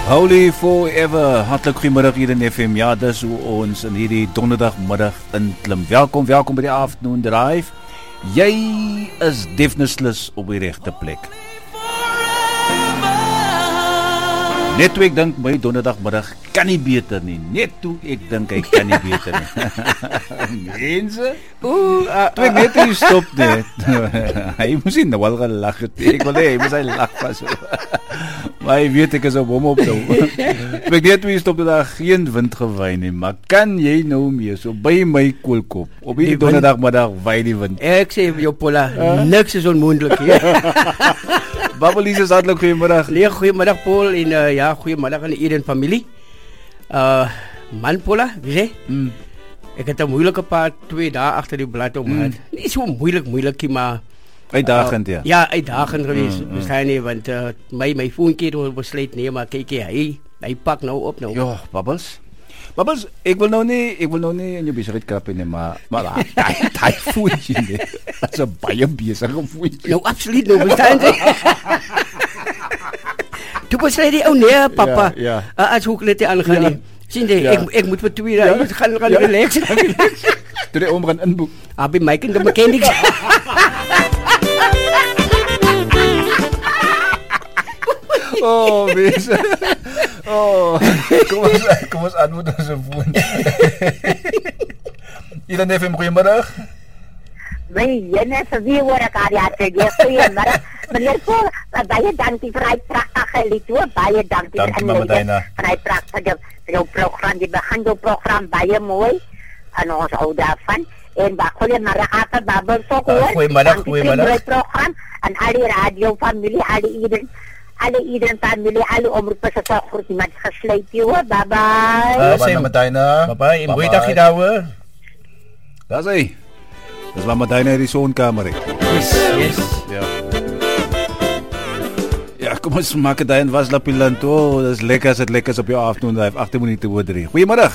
Holy Forever, hartlik goeiemiddag hier in FM. Ja, dis hoe ons in hierdie donderdagmiddag inklim. Welkom by die Afternoon Drive. Jy is definitely op die regte plek. Net toe ek dink my donderdagmiddag kan nie beter nie. Net toe ek dink hy kan nie beter nie. Mense? Toe ek net nie stop net. Hy moes nie nou al gelag het. Ek wil hy moes hy lag pas. Maar hy weet ek is op hom op nou. Toe ek net nie stop, daar geen wind gewaai nie. Maar kan jy nou mee so by my koelkop op hierdie donderdagmiddag waai die wind? Ek sê jou Paula, niks is onmoontlik hier. Babbelies is hartlik goeiemiddag. Goeiemiddag Paul en ja, goeiemiddag aan die Eden familie. Man Paula, wie sê? Ek het 'n moeilike paar 2 dae agter die blad om gehad. Nie so moeilik, maar uitdagend ja. Ja, uitdagend geweest. Verstaan nie, want my foontjie het besluit nee, maar kyk hy pak nou op nou. Ja, Babbels, ek wil nou nie in jou besigheid krap nie, maar hy foontjie nie. Dit's 'n baie besige foontjie. Nou absoluut nou, verstaan jy? Toe besluit die ou nee, papa. Ja. As hoe dit aangaan nie. Sien jy, ek moet vir 2 dae gaan relax. Toe die omgaan inboek. Abi Mike en die mechanic. Oh, mense. Oh, kom ons antwoord ons foon. Hier dan FM goeiemiddag. Jyne vir wie hoor ek aan die goeiemiddag. Meneer Paul, baie dankie vir die pragtige lied hoor. Baie dankie vir die pragtige program. Die begin jou program baie mooi. En ons hou daarvan. En goeiemiddag aan Babbel so hoor. Goeiemiddag. Program en al die radio familie, alle Eden familie, alle omroepers het al goed iemand gesluit hoor. Bye-bye. Sê Martina. Bye-bye. Mooi dag hier hoor. Daar sê. Dis maar Martina in die soonkamer. Yes. Ja. Ja, kom ons maak dit en was lapilanto. Dis lekker as dit lekker is op jou afternoon drive. 8 minute oor 3. Goeiemiddag.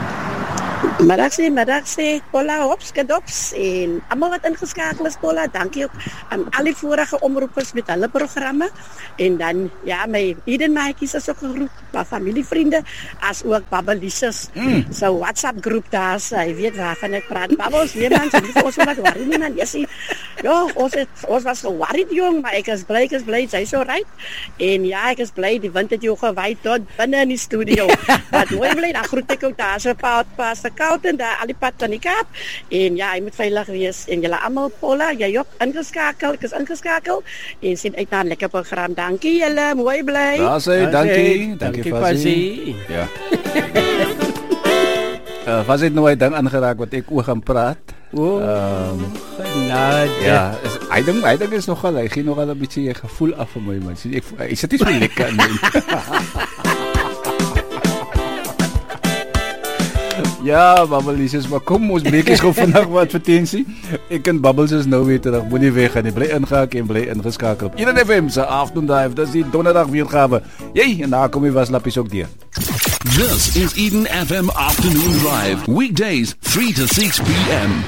Middag sê Paula Hopskedops en almal wat ingeskakel is Paula, dankie ook aan al die vorige omroepers met hulle programme en dan ja, my Eden maatjies is ook geroep, my familievriende as ook Babbelies so WhatsApp groep daar, jy weet waarvan ek praat. Babbels, nee man, ons moet worry nie man, jy ja, ons was worried jong, maar ek is bly, sy so right. En ja, ek is bly die wind het jou gewaai tot binne in die studio. Wat mooi bly, dan groet ek ook daar so pas koud en daar al die pad aan die Kaap. En ja, hy moet veilig wees. En julle almal, Paula, jy ook ingeskakel. Ek is ingeskakel. En sien uit na 'n lekker program. Dankie julle, mooi bly. Daar sê, dankie Fasie. Ja. Fasie het nou 'n ding aangeraak wat ek oor gaan praat. Ja, hy dink is nogal, hy gee nogal 'n bietjie gevoel af vir my man. Ek sit nie so lekker in my. Ja, Babbelies, maar kom ons breekies gou vandag wat advertensie. Ek en Bubbles is nou weer terug. Moenie weg gaan nie. Bly ingehaak en bly ingeskakel op Eden FM se Afternoon Drive. Dis die donderdag weergawe. En daar kom die waslappies ook deur. This is Eden FM Afternoon Drive. Weekdays 3 to 6 p.m.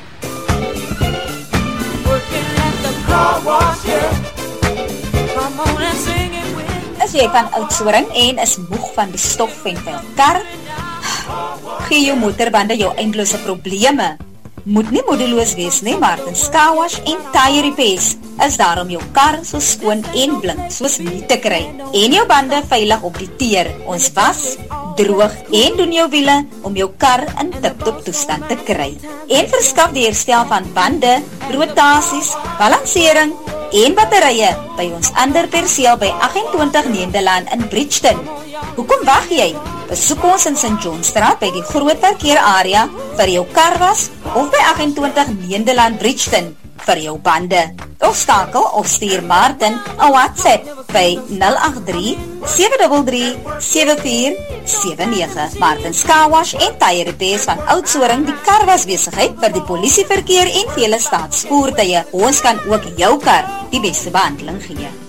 As jy van Oudtshoorn en is moeg van die stof en vuil kar, gee jou motorbande jou eindelose probleme. Moet nie moedeloos wees nie, Martin's Car Wash en Tire Repairs is daar om jou kar so skoon en blink soos nie te kry. En jou bande veilig op die teer. Ons was, droog en doen jou wiele om jou kar in tip-top toestand te kry. En verskaf die herstel van bande, rotasies, balansering en batterye by ons ander perseel by 28 Nederland in Bridgeton. Hoekom wag jy? Besoek ons in St. Johnstraat by die groot parkeerarea vir jou karwas of by 28 Nederland Bridgeton vir jou bande. Of skakel of stuur Martin 'n WhatsApp by 083 733 7479. Martin's Car Wash en Tire Repairs van Oudtshoorn, die karwasbesigheid vir die polisieverkeer en vele staatsvoertuie. Ons kan ook jou kar die beste behandeling gee.